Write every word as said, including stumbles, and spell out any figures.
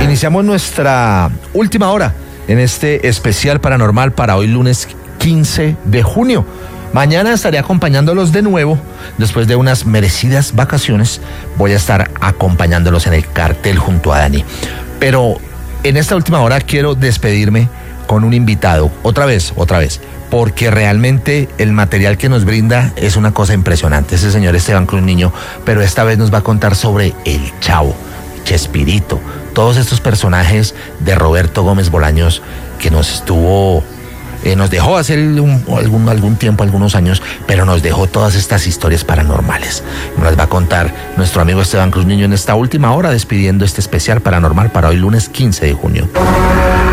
Iniciamos nuestra última hora en este especial paranormal para hoy lunes quince de junio. Mañana estaré acompañándolos de nuevo. Después de unas merecidas vacaciones, voy a estar acompañándolos en el cartel junto a Dani. Pero en esta última hora quiero despedirme con un invitado. Otra vez, otra vez. Porque realmente el material que nos brinda es una cosa impresionante. Ese señor Esteban Cruz Niño, pero esta vez nos va a contar sobre el Chavo, Chespirito, todos estos personajes de Roberto Gómez Bolaños que nos estuvo... Eh, nos dejó hace un, algún, algún tiempo, algunos años, pero nos dejó todas estas historias paranormales. Nos las va a contar nuestro amigo Esteban Cruz Niño en esta última hora, despidiendo este especial paranormal para hoy lunes quince de junio.